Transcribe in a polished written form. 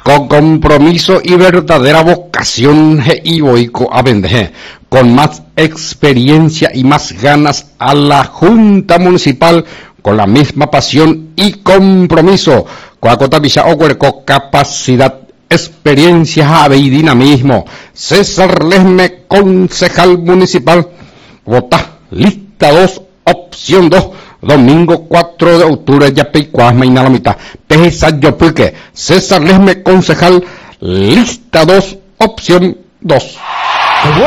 con compromiso y verdadera vocación y boico a vender, con más experiencia y más ganas a la Junta Municipal, con la misma pasión y compromiso, con capacidad, experiencia y dinamismo. César Lesme, concejal municipal, vota lista 2, opción 2, domingo 4 de octubre, Yapeicuasma y Nalamita. Pesa Yopuque, César Lesme, concejal, lista 2, opción 2.